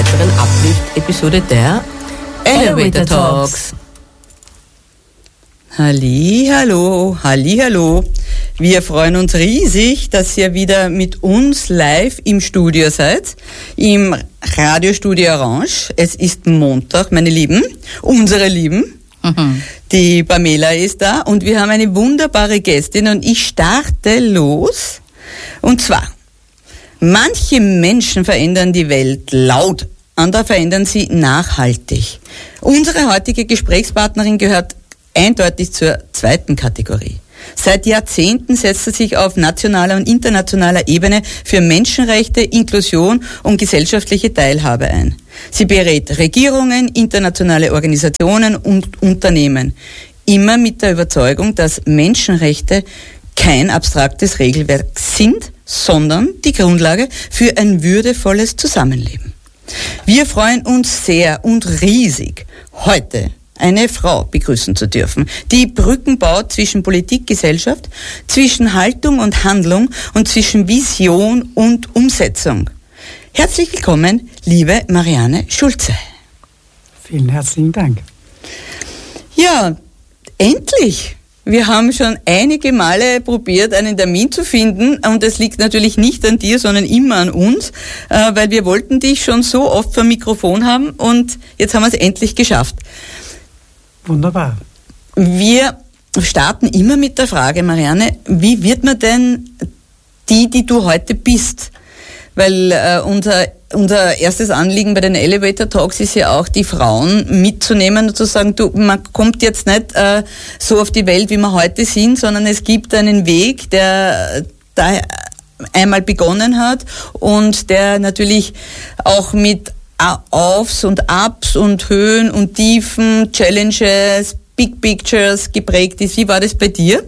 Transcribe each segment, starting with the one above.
weiteren Uplift-Episode der Elevator Talks. Hallihallo. Wir freuen uns riesig, dass ihr wieder mit uns live im Studio seid, im Radiostudio Orange. Es ist Montag, meine Lieben, unsere Lieben. Die Pamela ist da und wir haben eine wunderbare Gästin und ich starte los. Und zwar, manche Menschen verändern die Welt laut, andere verändern sie nachhaltig. Unsere heutige Gesprächspartnerin gehört eindeutig zur zweiten Kategorie. Seit Jahrzehnten setzt sie sich auf nationaler und internationaler Ebene für Menschenrechte, Inklusion und gesellschaftliche Teilhabe ein. Sie berät Regierungen, internationale Organisationen und Unternehmen. Immer mit der Überzeugung, dass Menschenrechte kein abstraktes Regelwerk sind, sondern die Grundlage für ein würdevolles Zusammenleben. Wir freuen uns sehr und riesig, heute eine Frau begrüßen zu dürfen, die Brücken baut zwischen Politik, Gesellschaft, zwischen Haltung und Handlung und zwischen Vision und Umsetzung. Herzlich willkommen, liebe Marianne Schulze. Vielen herzlichen Dank. Ja, endlich! Wir haben schon einige Male probiert, einen Termin zu finden und es liegt natürlich nicht an dir, sondern immer an uns, weil wir wollten dich schon so oft vor dem Mikrofon haben und jetzt haben wir es endlich geschafft. Wunderbar. Wir starten immer mit der Frage, Marianne, wie wird man denn die du heute bist? Weil unser erstes Anliegen bei den Elevator Talks ist ja auch, die Frauen mitzunehmen und zu sagen, man kommt jetzt nicht so auf die Welt, wie wir heute sind, sondern es gibt einen Weg, der da einmal begonnen hat und der natürlich auch mit Aufs und Ups und Höhen und Tiefen, Challenges, Big Pictures geprägt ist. Wie war das bei dir?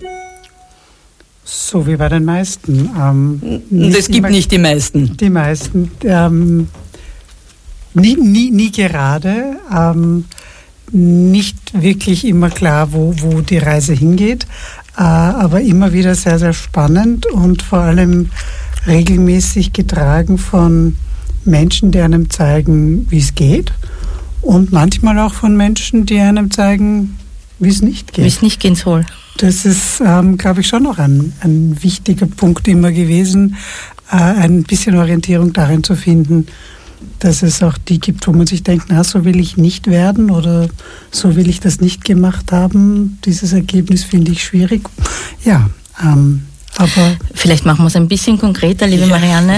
So wie bei den meisten. Und es gibt nicht die meisten. Die meisten. Nie gerade. Nicht wirklich immer klar, wo die Reise hingeht. Aber immer wieder sehr, sehr spannend und vor allem regelmäßig getragen von Menschen, die einem zeigen, wie es geht. Und manchmal auch von Menschen, die einem zeigen, wie es nicht geht. Wie es nicht gehen soll. Das ist, glaube ich, schon noch ein wichtiger Punkt immer gewesen, ein bisschen Orientierung darin zu finden, dass es auch die gibt, wo man sich denkt, na, so will ich nicht werden oder so will ich das nicht gemacht haben. Dieses Ergebnis finde ich schwierig. Ja, aber vielleicht machen wir es ein bisschen konkreter, liebe Marianne.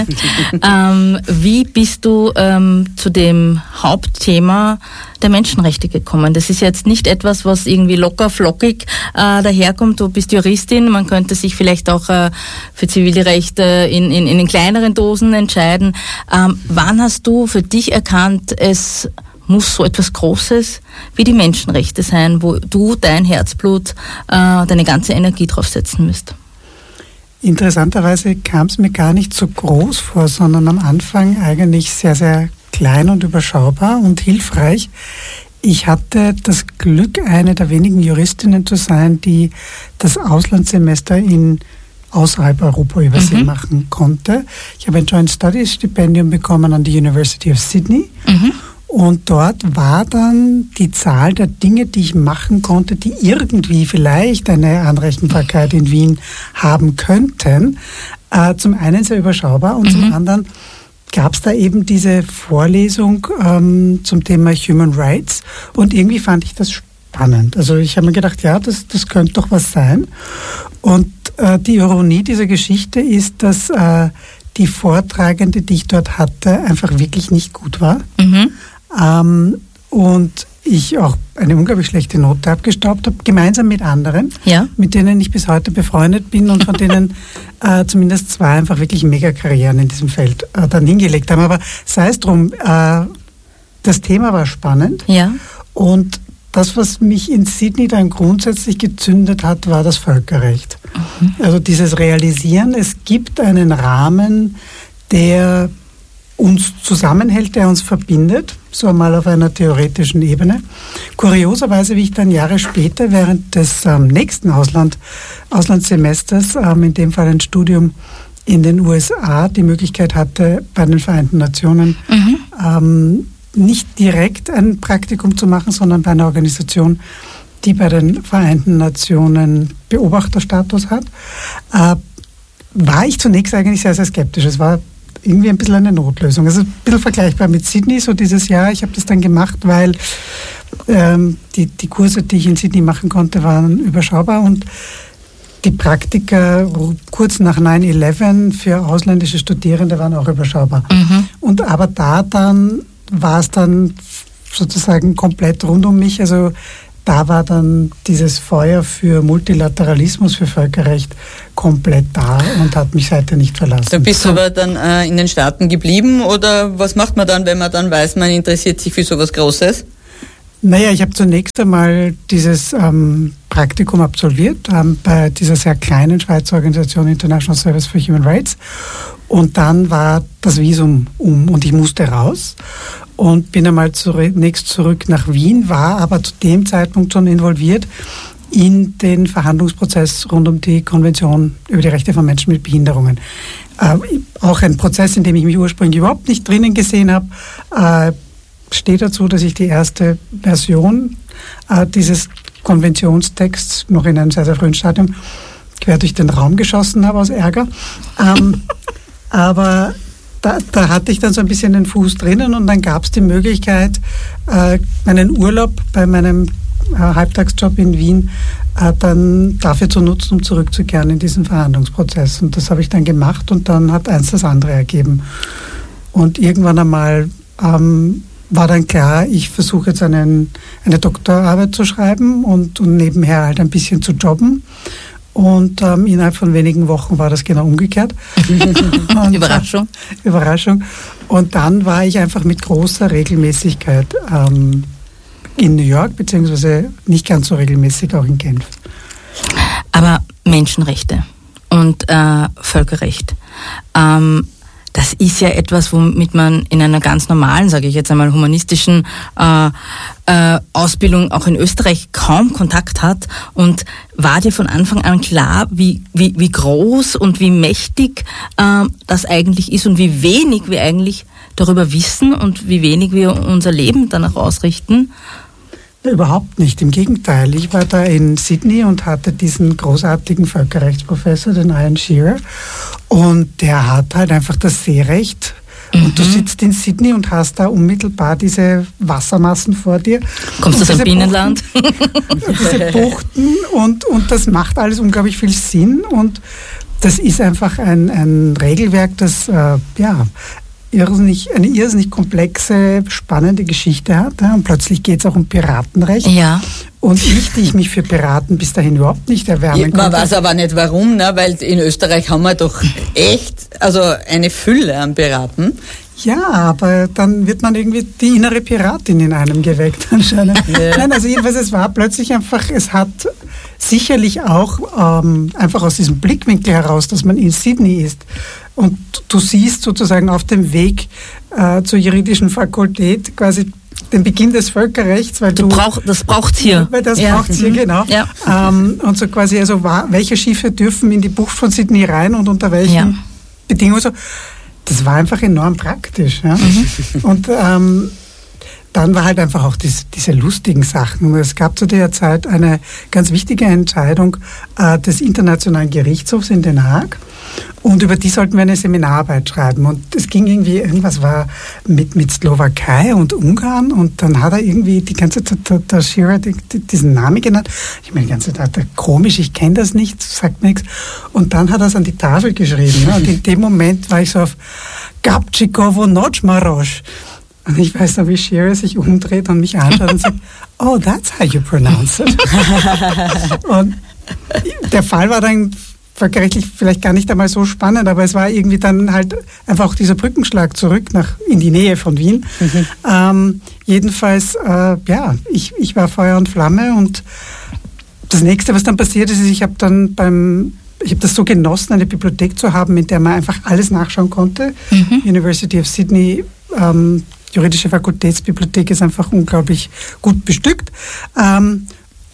Wie bist du zu dem Hauptthema der Menschenrechte gekommen? Das ist jetzt nicht etwas, was irgendwie locker, flockig daherkommt. Du bist Juristin, man könnte sich vielleicht auch für Zivilrecht in kleineren Dosen entscheiden. Wann hast du für dich erkannt, es muss so etwas Großes wie die Menschenrechte sein, wo du dein Herzblut, deine ganze Energie draufsetzen müsst? Interessanterweise kam es mir gar nicht so groß vor, sondern am Anfang eigentlich sehr, sehr klein und überschaubar und hilfreich. Ich hatte das Glück, eine der wenigen Juristinnen zu sein, die das Auslandssemester außerhalb Europa übersee machen konnte. Ich habe ein Joint Studies Stipendium bekommen an die University of Sydney. Und dort war dann die Zahl der Dinge, die ich machen konnte, die irgendwie vielleicht eine Anrechenbarkeit in Wien haben könnten, zum einen sehr überschaubar und zum anderen gab es da eben diese Vorlesung zum Thema Human Rights und irgendwie fand ich das spannend. Also ich habe mir gedacht, ja, das könnte doch was sein. Und die Ironie dieser Geschichte ist, dass die Vortragende, die ich dort hatte, einfach wirklich nicht gut war. Und ich auch eine unglaublich schlechte Note abgestaubt habe, gemeinsam mit anderen, mit denen ich bis heute befreundet bin und von denen zumindest zwei einfach wirklich Megakarrieren in diesem Feld dann hingelegt haben. Aber sei es drum, das Thema war spannend und das, was mich in Sydney dann grundsätzlich gezündet hat, war das Völkerrecht. Also dieses Realisieren, es gibt einen Rahmen, der uns zusammenhält, der uns verbindet, so einmal auf einer theoretischen Ebene. Kurioserweise, wie ich dann Jahre später während des nächsten Auslandssemesters, in dem Fall ein Studium in den USA die Möglichkeit hatte, bei den Vereinten Nationen nicht direkt ein Praktikum zu machen, sondern bei einer Organisation, die bei den Vereinten Nationen Beobachterstatus hat, war ich zunächst eigentlich sehr, sehr skeptisch. Es war irgendwie ein bisschen eine Notlösung. Also ein bisschen vergleichbar mit Sydney, so dieses Jahr. Ich habe das dann gemacht, weil die Kurse, die ich in Sydney machen konnte, waren überschaubar und die Praktika kurz nach 9/11 für ausländische Studierende waren auch überschaubar. Und aber dann war es dann sozusagen komplett rund um mich. Also da war dann dieses Feuer für Multilateralismus, für Völkerrecht komplett da und hat mich seitdem nicht verlassen. Du bist aber dann in den Staaten geblieben oder was macht man dann, wenn man dann weiß, man interessiert sich für sowas Großes? Naja, ich habe zunächst einmal dieses Praktikum absolviert bei dieser sehr kleinen Schweizer Organisation International Service for Human Rights und dann war das Visum und ich musste raus und bin einmal zunächst zurück nach Wien, war aber zu dem Zeitpunkt schon involviert in den Verhandlungsprozess rund um die Konvention über die Rechte von Menschen mit Behinderungen. Auch ein Prozess, in dem ich mich ursprünglich überhaupt nicht drinnen gesehen habe, steht dazu, dass ich die erste Version dieses Konventionstexts noch in einem sehr, sehr frühen Stadium quer durch den Raum geschossen habe aus Ärger. Aber da hatte ich dann so ein bisschen den Fuß drinnen und dann gab es die Möglichkeit, meinen Urlaub bei meinem Halbtagsjob in Wien dann dafür zu nutzen, um zurückzukehren in diesen Verhandlungsprozess. Und das habe ich dann gemacht und dann hat eins das andere ergeben. Und irgendwann einmal war dann klar, ich versuche jetzt eine Doktorarbeit zu schreiben und nebenher halt ein bisschen zu jobben. Und innerhalb von wenigen Wochen war das genau umgekehrt. Und, Überraschung. Überraschung. Und dann war ich einfach mit großer Regelmäßigkeit in New York, beziehungsweise nicht ganz so regelmäßig auch in Genf. Aber Menschenrechte und Völkerrecht, das ist ja etwas, womit man in einer ganz normalen, sage ich jetzt einmal, humanistischen Ausbildung auch in Österreich kaum Kontakt hat. Und war dir von Anfang an klar, wie groß und wie mächtig das eigentlich ist und wie wenig wir eigentlich darüber wissen und wie wenig wir unser Leben danach ausrichten? Überhaupt nicht, im Gegenteil. Ich war da in Sydney und hatte diesen großartigen Völkerrechtsprofessor, den Ian Shearer, und der hat halt einfach das Seerecht. Und du sitzt in Sydney und hast da unmittelbar diese Wassermassen vor dir. Kommst du aus dem Binnenland? Diese Buchten und das macht alles unglaublich viel Sinn und das ist einfach ein Regelwerk, das eine irrsinnig komplexe, spannende Geschichte hat. Ja, und plötzlich geht es auch um Piratenrecht. Ja. Und die ich mich für Piraten bis dahin überhaupt nicht erwärmen konnte. Man weiß aber nicht warum, ne? Weil in Österreich haben wir doch echt eine Fülle an Piraten. Ja, aber dann wird man irgendwie die innere Piratin in einem geweckt anscheinend. Ja. Nein, also jedenfalls es war plötzlich einfach, es hat sicherlich auch einfach aus diesem Blickwinkel heraus, dass man in Sydney ist und du siehst sozusagen auf dem Weg zur juridischen Fakultät quasi den Beginn des Völkerrechts, weil das braucht's hier. Weil das braucht's hier, genau. Ja. Und so quasi, also welche Schiffe dürfen in die Bucht von Sydney rein und unter welchen Bedingungen so. Das war einfach enorm praktisch. Ja? Und dann war halt einfach auch diese lustigen Sachen. Es gab zu der Zeit eine ganz wichtige Entscheidung des Internationalen Gerichtshofs in Den Haag. Und über die sollten wir eine Seminararbeit schreiben. Und es ging irgendwie, irgendwas war mit Slowakei und Ungarn. Und dann hat er irgendwie die ganze Zeit, der Shearer, diesen Namen genannt. Ich meine, die ganze Zeit, komisch, ich kenne das nicht, sagt mir nichts. Und dann hat er es an die Tafel geschrieben. Ja. Und in dem Moment war ich so auf Gabčíkovo Noč Maroš. Und ich weiß noch, wie Shearer sich umdreht und mich anschaut und sagt, oh, that's how you pronounce it. Und der Fall war dann völkerrechtlich vielleicht gar nicht einmal so spannend, aber es war irgendwie dann halt einfach auch dieser Brückenschlag zurück in die Nähe von Wien. Jedenfalls, ich war Feuer und Flamme und das nächste, was dann passiert ist, ich habe das so genossen, eine Bibliothek zu haben, in der man einfach alles nachschauen konnte. University of Sydney, juridische Fakultätsbibliothek ist einfach unglaublich gut bestückt.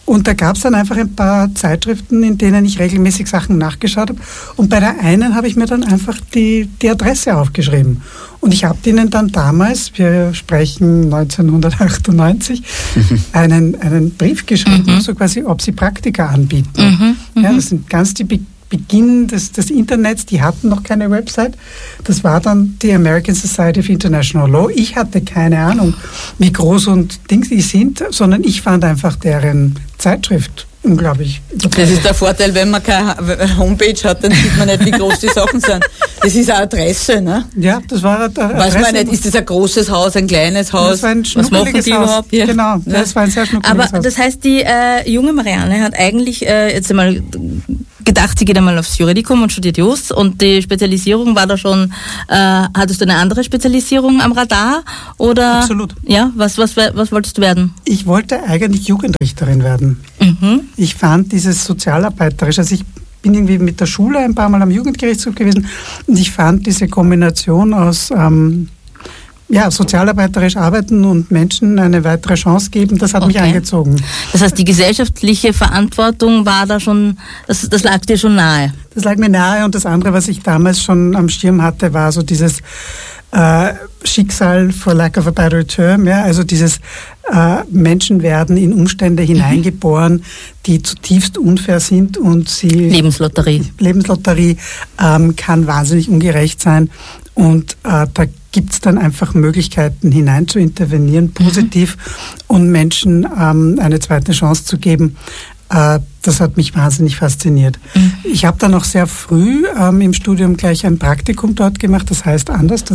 Und da gab es dann einfach ein paar Zeitschriften, in denen ich regelmäßig Sachen nachgeschaut habe. Und bei der einen habe ich mir dann einfach die Adresse aufgeschrieben. Und ich habe denen dann damals, wir sprechen 1998, einen Brief geschrieben, so quasi, ob sie Praktika anbieten. Ja, das sind ganz die Beginn des Internets, die hatten noch keine Website. Das war dann die American Society of International Law. Ich hatte keine Ahnung, wie groß und Dings die sind, sondern ich fand einfach deren Zeitschrift unglaublich. Das ist der Vorteil, wenn man keine Homepage hat, dann sieht man nicht, wie groß die Sachen sind. Das ist eine Adresse, ne? Ja, das war eine Adresse. Weiß man nicht, ist das ein großes Haus, ein kleines Haus? Das war ein schnuckeliges Haus. Überhaupt? Ja. Genau, das war ein sehr schnuckeliges Haus. Aber das heißt, die junge Marianne hat eigentlich jetzt einmal gedacht, sie geht einmal aufs Juridikum und studiert Jus, und die Spezialisierung war da schon, hattest du eine andere Spezialisierung am Radar? Oder? Absolut. Ja, was wolltest du werden? Ich wollte eigentlich Jugendrichterin werden. Ich fand dieses sozialarbeiterische, also ich bin irgendwie mit der Schule ein paar Mal am Jugendgerichtshof gewesen, und ich fand diese Kombination aus sozialarbeiterisch arbeiten und Menschen eine weitere Chance geben, das hat mich angezogen. Das heißt, die gesellschaftliche Verantwortung war da schon, das lag dir schon nahe? Das lag mir nahe, und das andere, was ich damals schon am Schirm hatte, war so dieses Schicksal, for lack of a better term, ja, also dieses Menschen werden in Umstände hineingeboren, die zutiefst unfair sind, und Lebenslotterie kann wahnsinnig ungerecht sein, und da gibt es dann einfach Möglichkeiten, hinein zu intervenieren, positiv, und Menschen eine zweite Chance zu geben. Das hat mich wahnsinnig fasziniert. Ich habe dann auch sehr früh im Studium gleich ein Praktikum dort gemacht, das heißt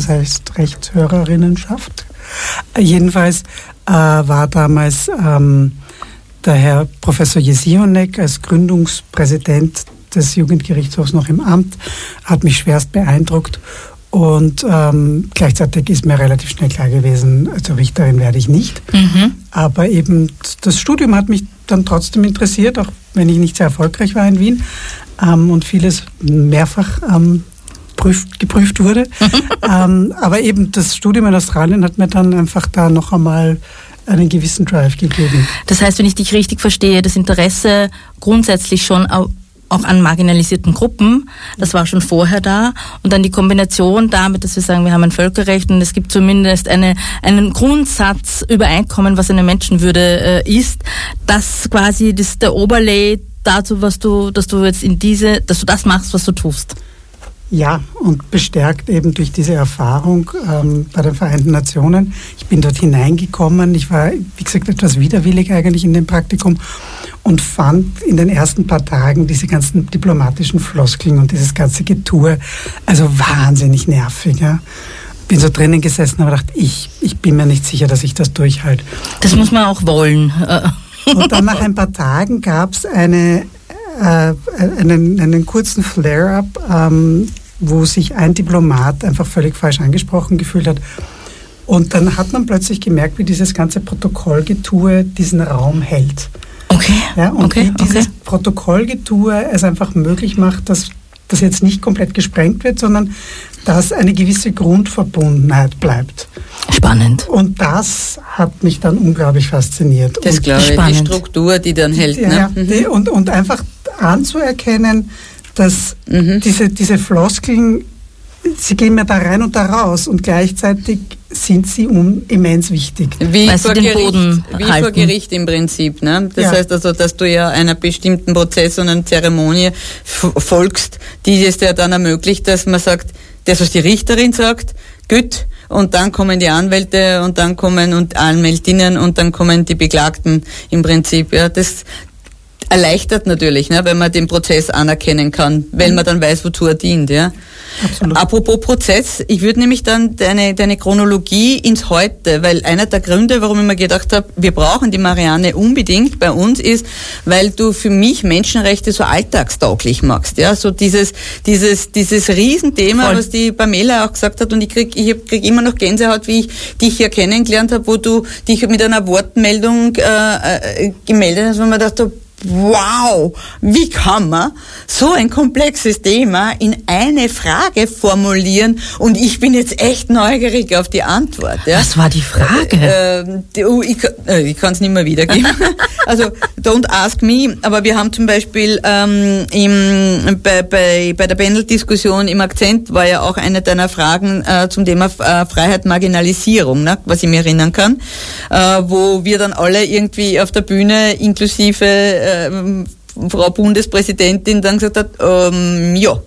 Rechtshörerinnenschaft. Jedenfalls war damals der Herr Professor Jesionek als Gründungspräsident des Jugendgerichtshofs noch im Amt, hat mich schwerst beeindruckt. Und gleichzeitig ist mir relativ schnell klar gewesen, also Richterin werde ich nicht. Aber eben das Studium hat mich dann trotzdem interessiert, auch wenn ich nicht sehr erfolgreich war in Wien und vieles mehrfach geprüft wurde. Aber eben das Studium in Australien hat mir dann einfach da noch einmal einen gewissen Drive gegeben. Das heißt, wenn ich dich richtig verstehe, das Interesse grundsätzlich schon auch an marginalisierten Gruppen, das war schon vorher da, und dann die Kombination damit, dass wir sagen, wir haben ein Völkerrecht und es gibt zumindest einen Grundsatzübereinkommen, was eine Menschenwürde ist, das quasi das ist der Overlay dazu, dass du jetzt dass du das machst, was du tust. Ja, und bestärkt eben durch diese Erfahrung bei den Vereinten Nationen. Ich bin dort hineingekommen, ich war, wie gesagt, etwas widerwillig eigentlich in dem Praktikum, und fand in den ersten paar Tagen diese ganzen diplomatischen Floskeln und dieses ganze Getue also wahnsinnig nervig. Ja. Bin so drinnen gesessen und habe gedacht, ich bin mir nicht sicher, dass ich das durchhalte. Das muss man auch wollen. Und dann nach ein paar Tagen gab es einen kurzen Flare-up, wo sich ein Diplomat einfach völlig falsch angesprochen gefühlt hat. Und dann hat man plötzlich gemerkt, wie dieses ganze Protokollgetue diesen Raum hält. Okay. Ja, und wie dieses Protokollgetue es einfach möglich macht, dass das jetzt nicht komplett gesprengt wird, sondern dass eine gewisse Grundverbundenheit bleibt. Spannend. Und das hat mich dann unglaublich fasziniert. Das glaube ich, die Struktur, die dann hält. Ja, und einfach anzuerkennen, dass diese Floskeln, sie gehen mir da rein und da raus, und gleichzeitig sind sie immens wichtig. Wie vor Gericht im Prinzip. Ne? Das heißt also, dass du ja einer bestimmten Prozess und einer Zeremonie folgst, die es dir dann ermöglicht, dass man sagt, das, was die Richterin sagt, gut, und dann kommen die Anwälte und dann kommen und Anwältinnen und dann kommen die Beklagten im Prinzip. Ja, das erleichtert natürlich, ne, wenn man den Prozess anerkennen kann, weil man dann weiß, wozu er dient. Ja. Absolut. Apropos Prozess, ich würde nämlich dann deine Chronologie ins Heute, weil einer der Gründe, warum ich mir gedacht habe, wir brauchen die Marianne unbedingt bei uns, ist, weil du für mich Menschenrechte so alltagstauglich machst. Ja, so dieses Riesenthema, voll, was die Pamela auch gesagt hat, und ich krieg immer noch Gänsehaut, wie ich dich hier kennengelernt habe, wo du dich mit einer Wortmeldung gemeldet hast, wo man dachte, wow, wie kann man so ein komplexes Thema in eine Frage formulieren? Und ich bin jetzt echt neugierig auf die Antwort. Ja? Was war die Frage? Ich kann es nicht mehr wiedergeben. Also, don't ask me. Aber wir haben zum Beispiel bei der Panel-Diskussion im Akzent war ja auch eine deiner Fragen zum Thema Freiheit, Marginalisierung, ne? Was ich mir erinnern kann, wo wir dann alle irgendwie auf der Bühne inklusive Frau Bundespräsidentin dann gesagt hat, ja.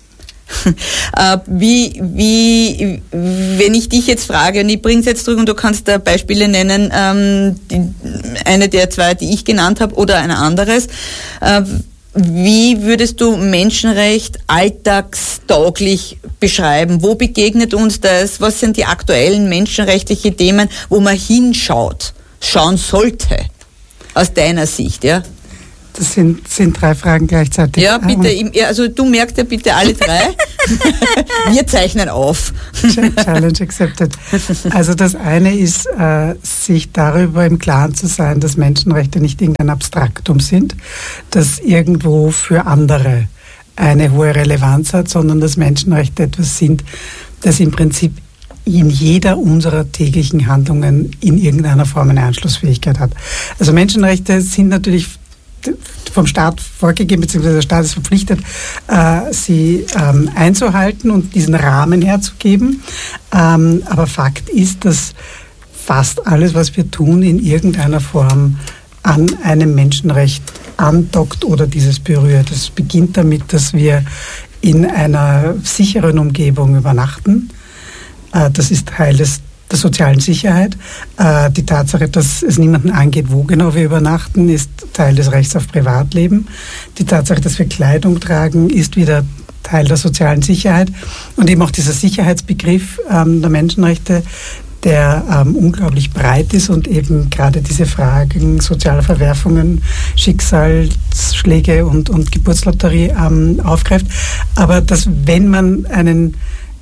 Wenn ich dich jetzt frage, und ich bringe es jetzt zurück und du kannst da Beispiele nennen, eine der zwei, die ich genannt habe, oder ein anderes, wie würdest du Menschenrecht alltagstauglich beschreiben? Wo begegnet uns das? Was sind die aktuellen menschenrechtlichen Themen, wo man schauen sollte, aus deiner Sicht, ja? Das sind 3 Fragen gleichzeitig. Ja, bitte. Also du merkst ja bitte alle 3. Wir zeichnen auf. Challenge accepted. Also das eine ist, sich darüber im Klaren zu sein, dass Menschenrechte nicht irgendein Abstraktum sind, das irgendwo für andere eine hohe Relevanz hat, sondern dass Menschenrechte etwas sind, das im Prinzip in jeder unserer täglichen Handlungen in irgendeiner Form eine Anschlussfähigkeit hat. Also Menschenrechte sind natürlich vom Staat vorgegeben, beziehungsweise der Staat ist verpflichtet, sie einzuhalten und diesen Rahmen herzugeben. Aber Fakt ist, dass fast alles, was wir tun, in irgendeiner Form an einem Menschenrecht andockt oder dieses berührt. Es beginnt damit, dass wir in einer sicheren Umgebung übernachten. Das ist Teil der sozialen Sicherheit. Die Tatsache, dass es niemanden angeht, wo genau wir übernachten, ist Teil des Rechts auf Privatleben. Die Tatsache, dass wir Kleidung tragen, ist wieder Teil der sozialen Sicherheit. Und eben auch dieser Sicherheitsbegriff der Menschenrechte, der unglaublich breit ist und eben gerade diese Fragen sozialer Verwerfungen, Schicksalsschläge und Geburtslotterie aufgreift. Aber dass, wenn man einen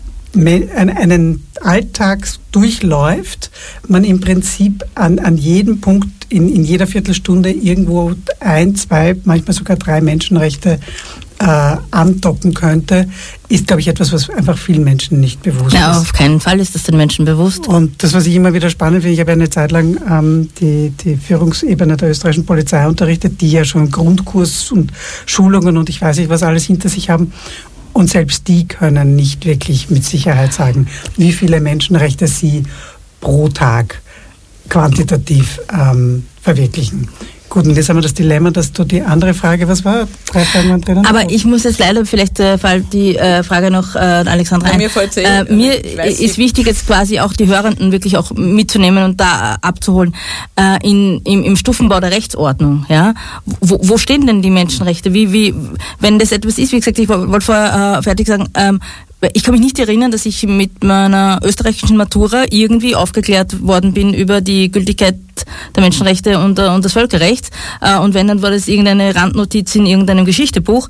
Alltag durchläuft, man im Prinzip an jedem Punkt, in jeder Viertelstunde irgendwo 1, 2, manchmal sogar 3 Menschenrechte andocken könnte, ist, glaube ich, etwas, was einfach vielen Menschen nicht bewusst ist. Auf keinen Fall ist das den Menschen bewusst. Und das, was ich immer wieder spannend finde, ich habe eine Zeit lang die Führungsebene der österreichischen Polizei unterrichtet, die ja schon Grundkurs und Schulungen und ich weiß nicht, was alles hinter sich haben. Und selbst die können nicht wirklich mit Sicherheit sagen, wie viele Menschenrechte sie pro Tag quantitativ verwirklichen. Gut, und jetzt haben wir das Dilemma, dass du die andere Frage, was war? 3 Fragen waren drinnen? Aber ich muss jetzt leider, vielleicht fällt die Frage noch Alexandra ein. Mir ist wichtig, jetzt quasi auch die Hörenden wirklich auch mitzunehmen und da abzuholen. Im Stufenbau der Rechtsordnung, ja? Wo stehen denn die Menschenrechte? Wenn das etwas ist, wie gesagt, ich wollte vorher fertig sagen, ich kann mich nicht erinnern, dass ich mit meiner österreichischen Matura irgendwie aufgeklärt worden bin über die Gültigkeit der Menschenrechte und des Völkerrechts. Und wenn, dann war das irgendeine Randnotiz in irgendeinem Geschichtebuch.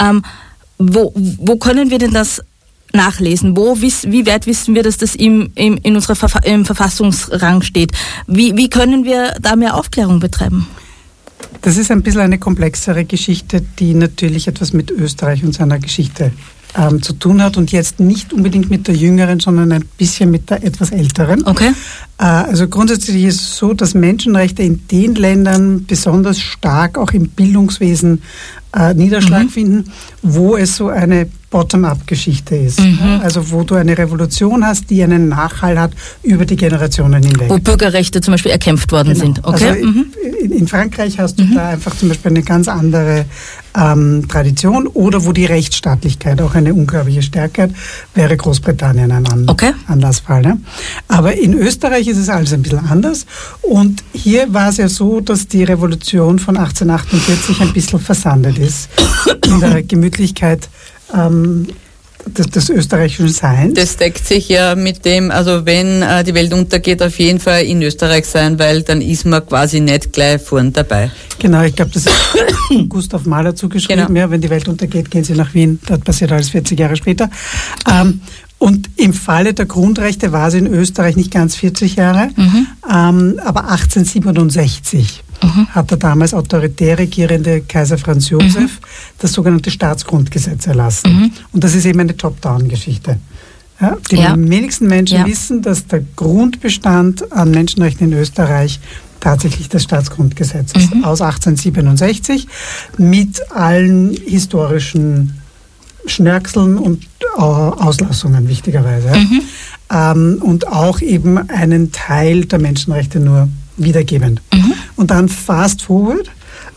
Wo können wir denn das nachlesen? Wie weit wissen wir, dass das im Verfassungsrang steht? Wie können wir da mehr Aufklärung betreiben? Das ist ein bisschen eine komplexere Geschichte, die natürlich etwas mit Österreich und seiner Geschichte zu tun hat und jetzt nicht unbedingt mit der jüngeren, sondern ein bisschen mit der etwas älteren. Okay. Also grundsätzlich ist es so, dass Menschenrechte in den Ländern besonders stark auch im Bildungswesen Niederschlag finden, wo es so eine Bottom-up-Geschichte ist. Also wo du eine Revolution hast, die einen Nachhall hat über die Generationen hinweg. Wo Bürgerrechte zum Beispiel erkämpft worden sind. Okay. Also in Frankreich hast du da einfach zum Beispiel eine ganz andere Tradition oder wo die Rechtsstaatlichkeit auch eine unglaubliche Stärke hat, wäre Großbritannien ein Anlassfall. Ne? Aber in Österreich ist es alles ein bisschen anders und hier war es ja so, dass die Revolution von 1848 ein bisschen versandet ist in der Gemütlichkeit des österreichischen Seins. Das deckt sich ja mit dem, also wenn die Welt untergeht, auf jeden Fall in Österreich sein, weil dann ist man quasi nicht gleich vorn dabei. Genau, ich glaube, das ist Gustav Mahler zugeschrieben. Genau. Ja, wenn die Welt untergeht, gehen Sie nach Wien. Das passiert alles 40 Jahre später. Und im Falle der Grundrechte war es in Österreich nicht ganz 40 Jahre, aber 1867. hat der damals autoritär regierende Kaiser Franz Josef das sogenannte Staatsgrundgesetz erlassen. Und das ist eben eine Top-Down-Geschichte. Ja, die wenigsten Menschen wissen, dass der Grundbestand an Menschenrechten in Österreich tatsächlich das Staatsgrundgesetz ist, aus 1867, mit allen historischen Schnörkeln und Auslassungen, wichtigerweise. Und auch eben einen Teil der Menschenrechte nur wiedergebend. Und dann fast forward,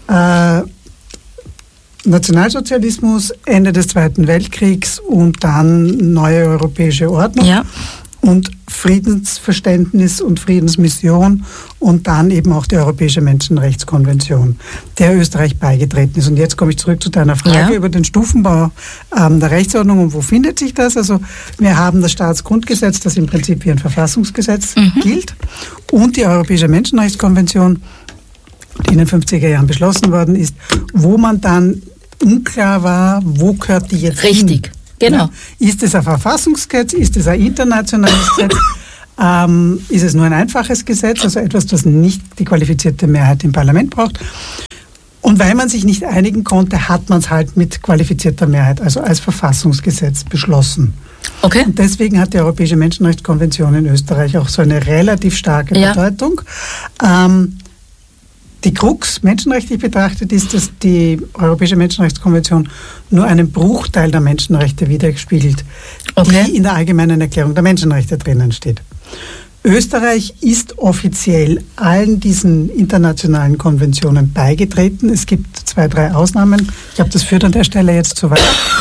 Nationalsozialismus, Ende des Zweiten Weltkriegs und dann neue europäische Ordnung und Friedensverständnis und Friedensmission und dann eben auch die Europäische Menschenrechtskonvention, der Österreich beigetreten ist. Und jetzt komme ich zurück zu deiner Frage über den Stufenbau der Rechtsordnung und wo findet sich das? Also wir haben das Staatsgrundgesetz, das im Prinzip wie ein Verfassungsgesetz gilt, und die Europäische Menschenrechtskonvention, die in den 50er Jahren beschlossen worden ist, wo man dann unklar war, wo gehört die jetzt hin? Genau. Ist es ein Verfassungsgesetz? Ist es ein internationales Gesetz? Ist es nur ein einfaches Gesetz, also etwas, das nicht die qualifizierte Mehrheit im Parlament braucht? Und weil man sich nicht einigen konnte, hat man es halt mit qualifizierter Mehrheit, also als Verfassungsgesetz beschlossen. Okay. Und deswegen hat die Europäische Menschenrechtskonvention in Österreich auch so eine relativ starke Bedeutung. Die Krux, menschenrechtlich betrachtet, ist, dass die Europäische Menschenrechtskonvention nur einen Bruchteil der Menschenrechte widerspiegelt, die in der Allgemeinen Erklärung der Menschenrechte drinnen steht. Österreich ist offiziell allen diesen internationalen Konventionen beigetreten. Es gibt 2, 3 Ausnahmen. Ich glaube, das führt an der Stelle jetzt zu weit.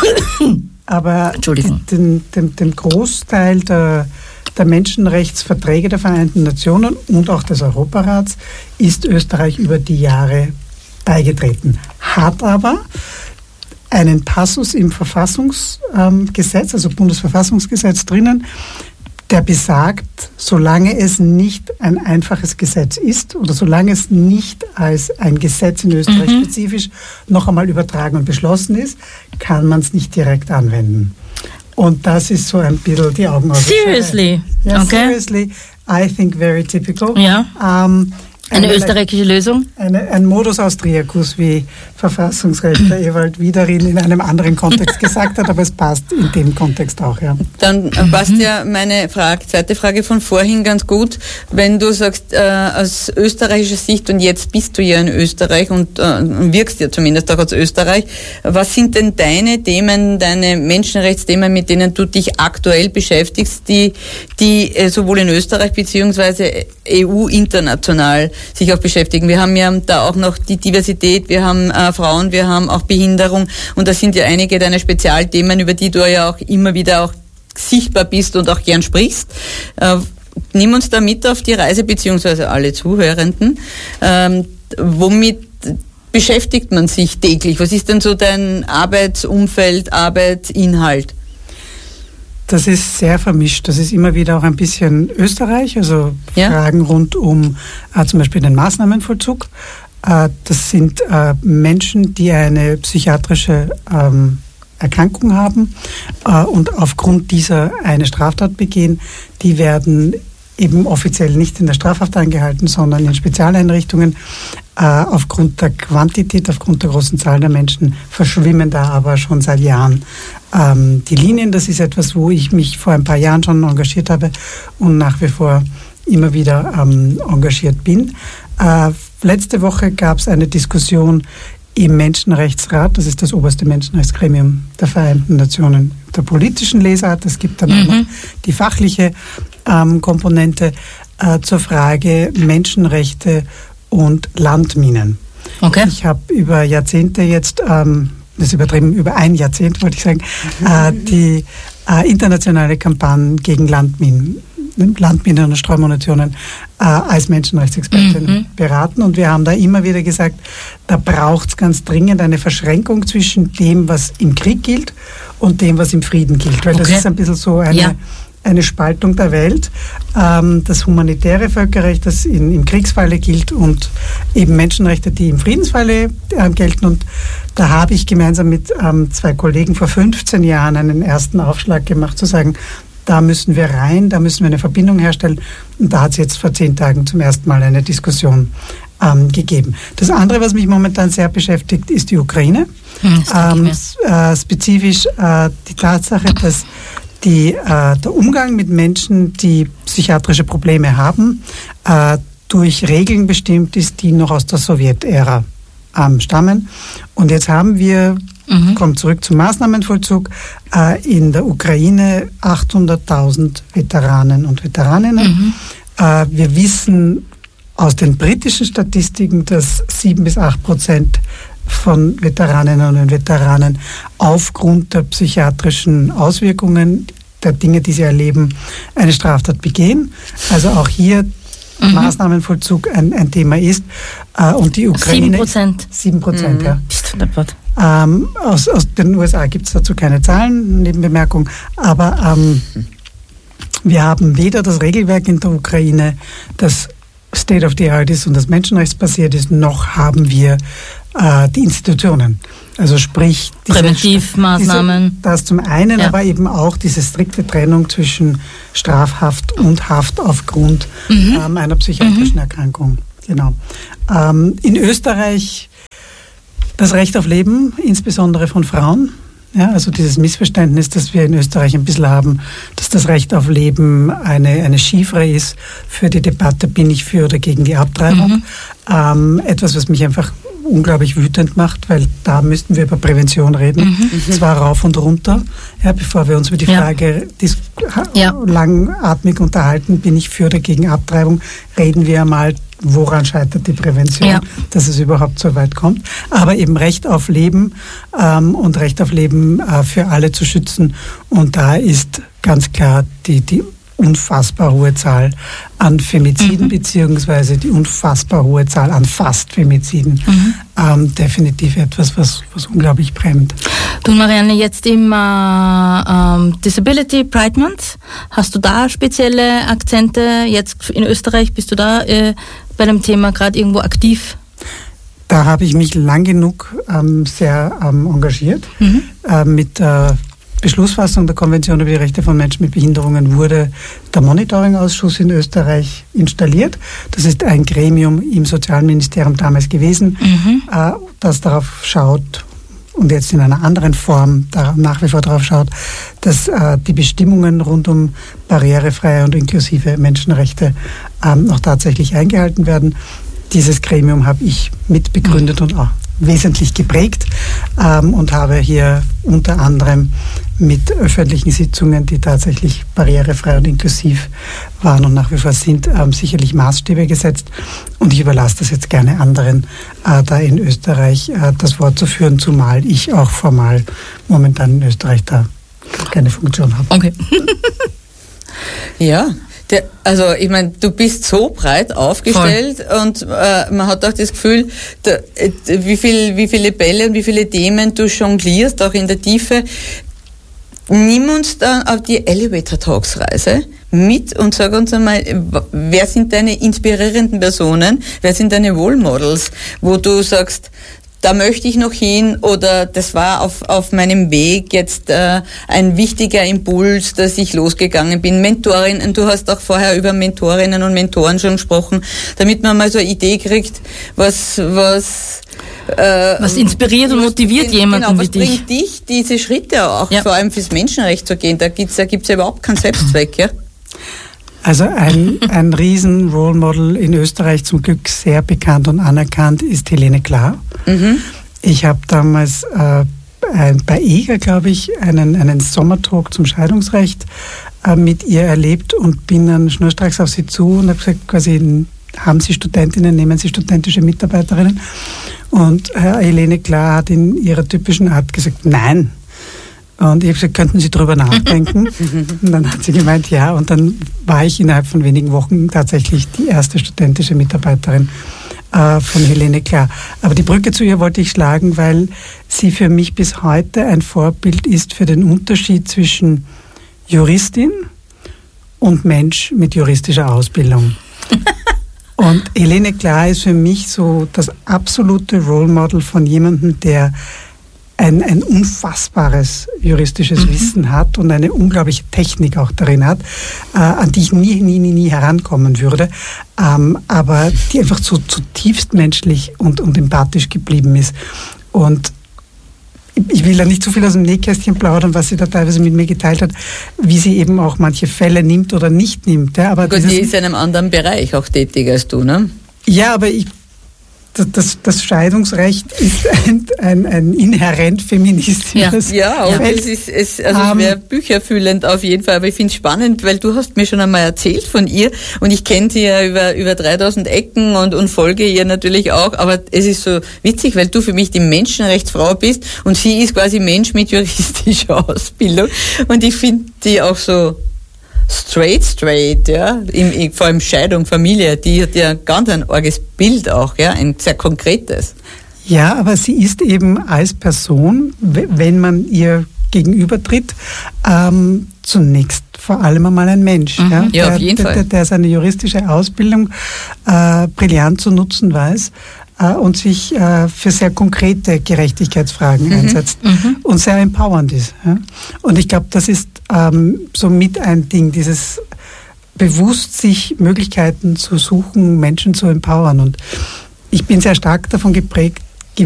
Aber den Großteil der Menschenrechtsverträge der Vereinten Nationen und auch des Europarats ist Österreich über die Jahre beigetreten. Hat aber einen Passus im Verfassungsgesetz, also Bundesverfassungsgesetz drinnen, der besagt, solange es nicht ein einfaches Gesetz ist oder solange es nicht als ein Gesetz in Österreich spezifisch noch einmal übertragen und beschlossen ist, kann man es nicht direkt anwenden. Und das ist so ein bisschen die Augen aus. Seriously? Ja, seriously. I think very typical. Ja. Eine österreichische Lösung? Ein Modus Austriacus, wie Verfassungsrechtler Ewald Wiederin in einem anderen Kontext gesagt hat, aber es passt in dem Kontext auch, ja. Dann passt ja meine zweite Frage von vorhin ganz gut, wenn du sagst, aus österreichischer Sicht, und jetzt bist du ja in Österreich und wirkst ja zumindest auch aus Österreich, was sind denn deine Themen, deine Menschenrechtsthemen, mit denen du dich aktuell beschäftigst, die sowohl in Österreich beziehungsweise EU international sich auch beschäftigen? Wir haben ja da auch noch die Diversität, wir haben Frauen, wir haben auch Behinderung, und das sind ja einige deiner Spezialthemen, über die du ja auch immer wieder auch sichtbar bist und auch gern sprichst. Nimm uns da mit auf die Reise, beziehungsweise alle Zuhörenden. Womit beschäftigt man sich täglich? Was ist denn so dein Arbeitsumfeld, Arbeitsinhalt? Das ist sehr vermischt. Das ist immer wieder auch ein bisschen Österreich, also Fragen rund um zum Beispiel den Maßnahmenvollzug. Das sind Menschen, die eine psychiatrische Erkrankung haben und aufgrund dieser eine Straftat begehen. Die werden eben offiziell nicht in der Strafhaft angehalten, sondern in Spezialeinrichtungen. Aufgrund der Quantität, aufgrund der großen Zahl der Menschen verschwimmen da aber schon seit Jahren die Linien. Das ist etwas, wo ich mich vor ein paar Jahren schon engagiert habe und nach wie vor immer wieder engagiert bin. Letzte Woche gab es eine Diskussion im Menschenrechtsrat, das ist das oberste Menschenrechtsgremium der Vereinten Nationen, der politischen Lesart. Es gibt dann auch noch die fachliche Komponente zur Frage Menschenrechte und Landminen. Okay. Ich habe über Jahrzehnte jetzt, das ist übertrieben, über ein Jahrzehnt wollte ich sagen, die internationale Kampagne gegen Landminen und Streumunitionen als Menschenrechtsexpertin beraten. Und wir haben da immer wieder gesagt, da braucht es ganz dringend eine Verschränkung zwischen dem, was im Krieg gilt und dem, was im Frieden gilt. Weil das ist ein bisschen so eine Spaltung der Welt. Das humanitäre Völkerrecht, das im Kriegsfalle gilt, und eben Menschenrechte, die im Friedensfalle gelten. Und da habe ich gemeinsam mit 2 Kollegen vor 15 Jahren einen ersten Aufschlag gemacht, zu sagen, da müssen wir rein, da müssen wir eine Verbindung herstellen. Und da hat es jetzt vor 10 Tagen zum ersten Mal eine Diskussion gegeben. Das andere, was mich momentan sehr beschäftigt, ist die Ukraine. Spezifisch die Tatsache, dass der Umgang mit Menschen, die psychiatrische Probleme haben, durch Regeln bestimmt ist, die noch aus der Sowjetära stammen. Und jetzt haben wir, kommt zurück zum Maßnahmenvollzug, in der Ukraine 800.000 Veteranen und Veteraninnen. Wir wissen aus den britischen Statistiken, dass 7-8% von Veteraninnen und Veteranen aufgrund der psychiatrischen Auswirkungen der Dinge, die sie erleben, eine Straftat begehen. Also auch hier Maßnahmenvollzug ein Thema ist. Und die Ukraine... 7%? 7%, ja. Bist du deppert. Aus den USA gibt es dazu keine Zahlen, Nebenbemerkung, aber wir haben weder das Regelwerk in der Ukraine, das State of the Art ist und das menschenrechtsbasiert ist, noch haben wir die Institutionen. Also sprich Präventivmaßnahmen. Das zum einen, aber eben auch diese strikte Trennung zwischen Strafhaft und Haft aufgrund einer psychiatrischen Erkrankung. Genau. In Österreich das Recht auf Leben, insbesondere von Frauen. Ja, also dieses Missverständnis, das wir in Österreich ein bisschen haben, dass das Recht auf Leben eine Chiffre ist für die Debatte, bin ich für oder gegen die Abtreibung. Etwas, was mich einfach unglaublich wütend macht, weil da müssten wir über Prävention reden, zwar rauf und runter, bevor wir uns über die Frage langatmig unterhalten, bin ich für oder gegen Abtreibung, reden wir einmal, woran scheitert die Prävention, dass es überhaupt so weit kommt. Aber eben Recht auf Leben und Recht auf Leben für alle zu schützen. Und da ist ganz klar die unfassbar hohe Zahl an Femiziden beziehungsweise die unfassbar hohe Zahl an Fast-Femiziden definitiv etwas, was unglaublich brennt. Du, Marianne, jetzt im Disability Pride Month, hast du da spezielle Akzente? Jetzt in Österreich, bist du da bei dem Thema gerade irgendwo aktiv? Da habe ich mich lang genug sehr engagiert. Mit Beschlussfassung der Konvention über die Rechte von Menschen mit Behinderungen wurde der Monitoring-Ausschuss in Österreich installiert. Das ist ein Gremium im Sozialministerium damals gewesen, das darauf schaut und jetzt in einer anderen Form nach wie vor darauf schaut, dass die Bestimmungen rund um barrierefreie und inklusive Menschenrechte auch tatsächlich eingehalten werden. Dieses Gremium habe ich mitbegründet und auch wesentlich geprägt und habe hier unter anderem mit öffentlichen Sitzungen, die tatsächlich barrierefrei und inklusiv waren und nach wie vor sind, sicherlich Maßstäbe gesetzt. Und ich überlasse das jetzt gerne anderen, da in Österreich das Wort zu führen, zumal ich auch formal momentan in Österreich da keine Funktion habe. Okay. Ja. Also ich meine, du bist so breit aufgestellt und man hat auch das Gefühl, wie viele Bälle und wie viele Themen du jonglierst, auch in der Tiefe. Nimm uns dann auf die Elevator Talks Reise mit und sag uns einmal, wer sind deine inspirierenden Personen, wer sind deine Role Models, wo du sagst, da möchte ich noch hin oder das war auf meinem Weg jetzt ein wichtiger Impuls, dass ich losgegangen bin. Mentorin, du hast auch vorher über Mentorinnen und Mentoren schon gesprochen, damit man mal so eine Idee kriegt, was inspiriert und motiviert jemanden wie dich. Was bringt dich diese Schritte auch, vor allem fürs Menschenrecht zu gehen? Da gibt's ja überhaupt keinen Selbstzweck, ja? Also ein riesen Role Model in Österreich, zum Glück sehr bekannt und anerkannt, ist Helene Klar. Ich habe damals bei EGA, glaube ich, einen Sommertalk zum Scheidungsrecht mit ihr erlebt und bin dann schnurstracks auf sie zu und habe gesagt, quasi, haben Sie Studentinnen, nehmen Sie studentische Mitarbeiterinnen? Und Helene Klar hat in ihrer typischen Art gesagt, nein. Und ich habe gesagt, könnten Sie drüber nachdenken? Und dann hat sie gemeint, ja. Und dann war ich innerhalb von wenigen Wochen tatsächlich die erste studentische Mitarbeiterin von Helene Klar. Aber die Brücke zu ihr wollte ich schlagen, weil sie für mich bis heute ein Vorbild ist für den Unterschied zwischen Juristin und Mensch mit juristischer Ausbildung. Und Helene Klar ist für mich so das absolute Role Model von jemandem, der ein unfassbares juristisches Wissen hat und eine unglaubliche Technik auch darin hat, an die ich nie herankommen würde, aber die einfach so zutiefst menschlich und empathisch geblieben ist. Und ich will da nicht zu viel aus dem Nähkästchen plaudern, was sie da teilweise mit mir geteilt hat, wie sie eben auch manche Fälle nimmt oder nicht nimmt. Ja, aber gut, die ist in einem anderen Bereich auch tätig als du, ne? Ja, aber das Scheidungsrecht ist ein inhärent feministisches Feld. Es wäre bücherfüllend auf jeden Fall, aber ich finde es spannend, weil du hast mir schon einmal erzählt von ihr und ich kenne sie ja über 3000 Ecken und folge ihr natürlich auch, aber es ist so witzig, weil du für mich die Menschenrechtsfrau bist und sie ist quasi Mensch mit juristischer Ausbildung und ich finde die auch so straight, ja, vor allem Scheidung, Familie, die hat ja ganz ein arges Bild auch, ja, ein sehr konkretes. Ja, aber sie ist eben als Person, wenn man ihr gegenübertritt, zunächst vor allem einmal ein Mensch. Ja, auf jeden Fall. Der seine juristische Ausbildung brillant zu nutzen weiß und sich für sehr konkrete Gerechtigkeitsfragen einsetzt und sehr empowernd ist. Ja? Und ich glaube, das ist somit ein Ding, dieses bewusst sich Möglichkeiten zu suchen, Menschen zu empowern. Und ich bin sehr stark davon geprägt,